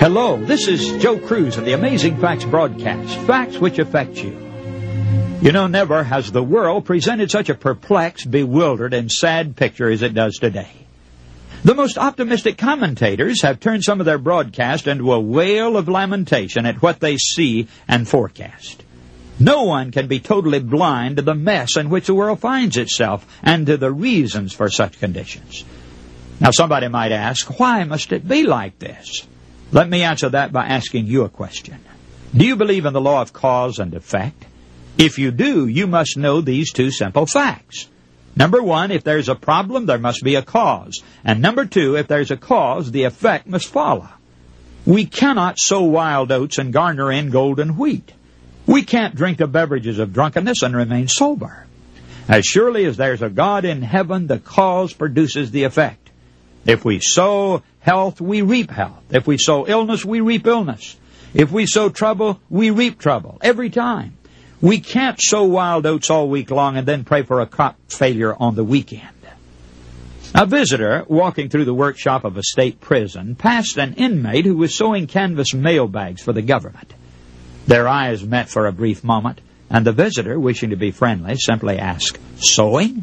Hello, this is Joe Cruz of the Amazing Facts broadcast, facts which affect you. You know, never has the world presented such a perplexed, bewildered, and sad picture as it does today. The most optimistic commentators have turned some of their broadcast into a wail of lamentation at what they see and forecast. No one can be totally blind to the mess in which the world finds itself and to the reasons for such conditions. Now, somebody might ask, why must it be like this? Let me answer that by asking you a question. Do you believe in the law of cause and effect? If you do, you must know these two simple facts. Number one, if there's a problem, there must be a cause. And number two, if there's a cause, the effect must follow. We cannot sow wild oats and garner in golden wheat. We can't drink the beverages of drunkenness and remain sober. As surely as there's a God in heaven, the cause produces the effect. If we sow health, we reap health. If we sow illness, we reap illness. If we sow trouble, we reap trouble. Every time. We can't sow wild oats all week long and then pray for a crop failure on the weekend. A visitor walking through the workshop of a state prison passed an inmate who was sewing canvas mailbags for the government. Their eyes met for a brief moment, and the visitor, wishing to be friendly, simply asked, "Sowing?"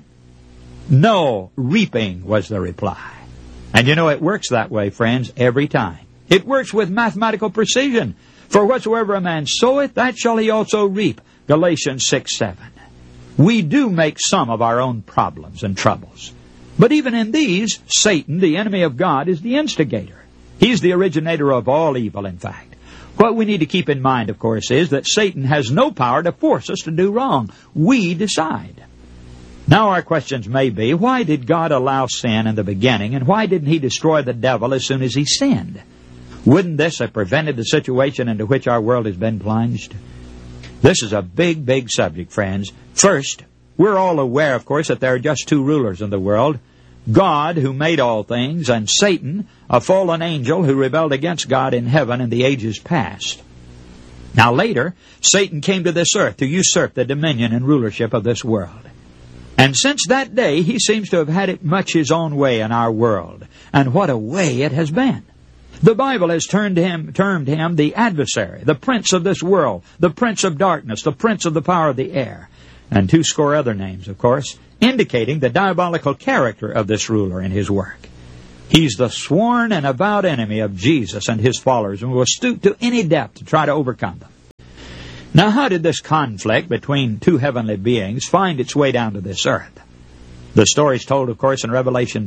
"No, reaping," was the reply. And you know, it works that way, friends, every time. It works with mathematical precision. For whatsoever a man soweth, that shall he also reap. Galatians 6:7. We do make some of our own problems and troubles. But even in these, Satan, the enemy of God, is the instigator. He's the originator of all evil, in fact. What we need to keep in mind, of course, is that Satan has no power to force us to do wrong. We decide. Now our questions may be, why did God allow sin in the beginning, and why didn't He destroy the devil as soon as he sinned? Wouldn't this have prevented the situation into which our world has been plunged? This is a big, big subject, friends. First, we're all aware, of course, that there are just two rulers in the world. God, who made all things, and Satan, a fallen angel who rebelled against God in heaven in the ages past. Now later, Satan came to this earth to usurp the dominion and rulership of this world. And since that day, he seems to have had it much his own way in our world. And what a way it has been. The Bible has termed him the adversary, the prince of this world, the prince of darkness, the prince of the power of the air, and 2 other names, of course, indicating the diabolical character of this ruler and his work. He's the sworn and avowed enemy of Jesus and His followers, and will stoop to any depth to try to overcome them. Now, how did this conflict between two heavenly beings find its way down to this earth? The story is told, of course, in Revelation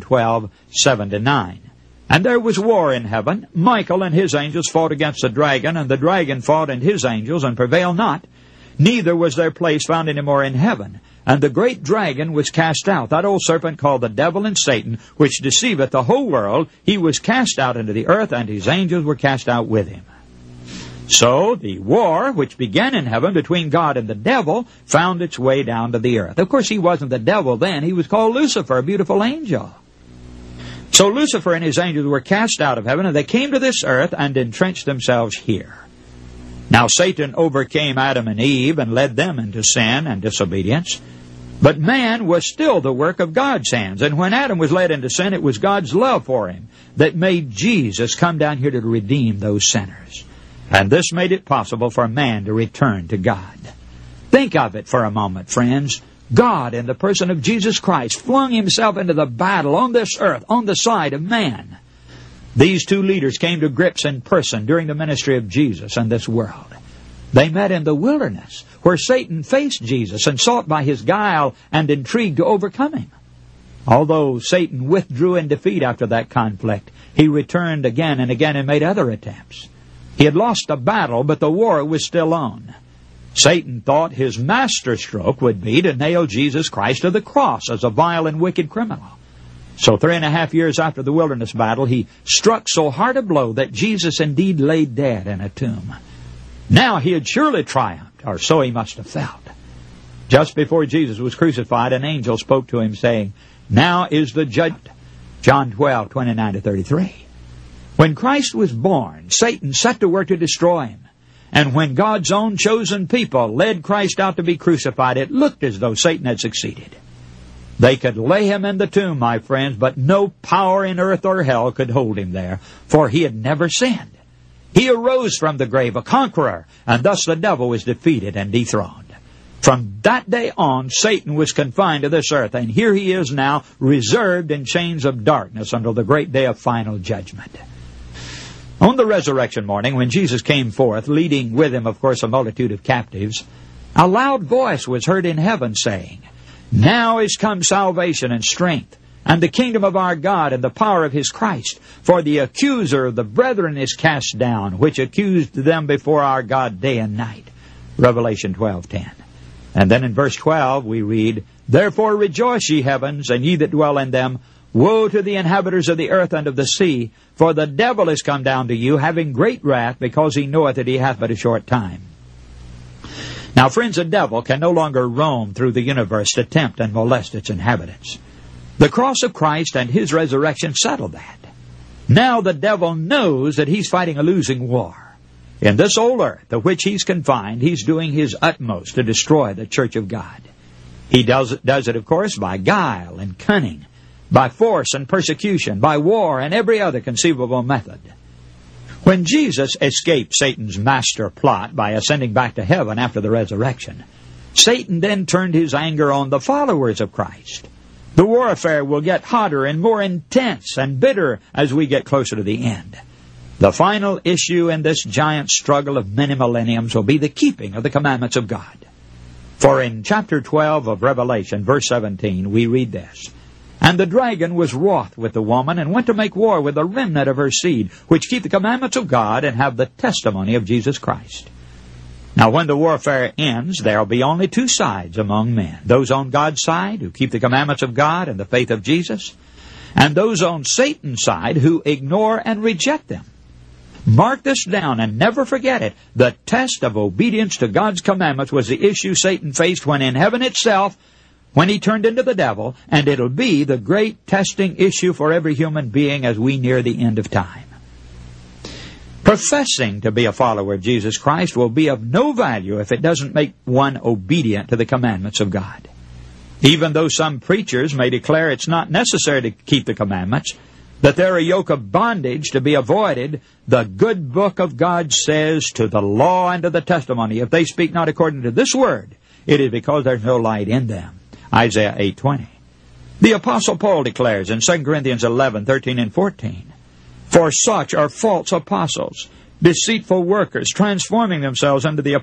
12:7-9. And there was war in heaven. Michael and his angels fought against the dragon, and the dragon fought and his angels, and prevailed not. Neither was their place found any more in heaven. And the great dragon was cast out, that old serpent called the devil and Satan, which deceiveth the whole world. He was cast out into the earth, and his angels were cast out with him. So the war, which began in heaven between God and the devil, found its way down to the earth. Of course, he wasn't the devil then. He was called Lucifer, a beautiful angel. So Lucifer and his angels were cast out of heaven, and they came to this earth and entrenched themselves here. Now Satan overcame Adam and Eve and led them into sin and disobedience. But man was still the work of God's hands. And when Adam was led into sin, it was God's love for him that made Jesus come down here to redeem those sinners. And this made it possible for man to return to God. Think of it for a moment, friends. God, in the person of Jesus Christ, flung Himself into the battle on this earth, on the side of man. These two leaders came to grips in person during the ministry of Jesus and this world. They met in the wilderness, where Satan faced Jesus and sought by his guile and intrigue to overcome Him. Although Satan withdrew in defeat after that conflict, he returned again and again and made other attempts. He had lost a battle, but the war was still on. Satan thought his masterstroke would be to nail Jesus Christ to the cross as a vile and wicked criminal. So 3.5 years after the wilderness battle, he struck so hard a blow that Jesus indeed lay dead in a tomb. Now he had surely triumphed, or so he must have felt. Just before Jesus was crucified, an angel spoke to him, saying, "Now is the judgment." John 12:29-33. When Christ was born, Satan set to work to destroy Him. And when God's own chosen people led Christ out to be crucified, it looked as though Satan had succeeded. They could lay Him in the tomb, my friends, but no power in earth or hell could hold Him there, for He had never sinned. He arose from the grave a conqueror, and thus the devil was defeated and dethroned. From that day on, Satan was confined to this earth, and here he is now, reserved in chains of darkness until the great day of final judgment. On the resurrection morning, when Jesus came forth, leading with him, of course, a multitude of captives, a loud voice was heard in heaven saying, "Now is come salvation and strength, and the kingdom of our God and the power of his Christ. For the accuser of the brethren is cast down, which accused them before our God day and night." Revelation 12:10. And then in verse 12 we read, "Therefore rejoice, ye heavens, and ye that dwell in them. Woe to the inhabitants of the earth and of the sea, for the devil is come down to you, having great wrath, because he knoweth that he hath but a short time." Now, friends, the devil can no longer roam through the universe to tempt and molest its inhabitants. The cross of Christ and his resurrection settled that. Now the devil knows that he's fighting a losing war. In this old earth to which he's confined, he's doing his utmost to destroy the church of God. He does it, of course, by guile and cunning, by force and persecution, by war and every other conceivable method. When Jesus escaped Satan's master plot by ascending back to heaven after the resurrection, Satan then turned his anger on the followers of Christ. The warfare will get hotter and more intense and bitter as we get closer to the end. The final issue in this giant struggle of many millenniums will be the keeping of the commandments of God. For in chapter 12 of Revelation, verse 17, we read this, "And the dragon was wroth with the woman, and went to make war with the remnant of her seed, which keep the commandments of God, and have the testimony of Jesus Christ." Now when the warfare ends, there will be only two sides among men. Those on God's side, who keep the commandments of God and the faith of Jesus, and those on Satan's side, who ignore and reject them. Mark this down and never forget it. The test of obedience to God's commandments was the issue Satan faced when in heaven itself, when he turned into the devil, and it'll be the great testing issue for every human being as we near the end of time. Professing to be a follower of Jesus Christ will be of no value if it doesn't make one obedient to the commandments of God. Even though some preachers may declare it's not necessary to keep the commandments, that they're a yoke of bondage to be avoided, the good book of God says, "To the law and to the testimony, if they speak not according to this word, it is because there's no light in them." Isaiah 8:20. The Apostle Paul declares in 2 Corinthians 11:13 and 14, "For such are false apostles, deceitful workers, transforming themselves into the